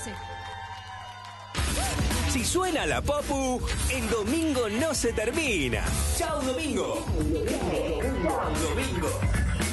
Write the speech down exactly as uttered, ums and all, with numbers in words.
sé. Si suena la Popu, el domingo no se termina. ¡Chao, domingo! ¡Domingo!